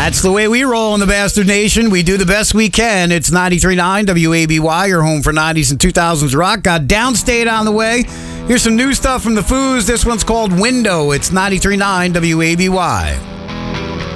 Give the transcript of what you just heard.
That's the way we roll in the Bastard Nation. We do the best we can. It's 93.9 WABY, your home for 90s and 2000s rock. Got Downstate on the way. Here's some new stuff from the Foos. This one's called Window. It's 93.9 WABY.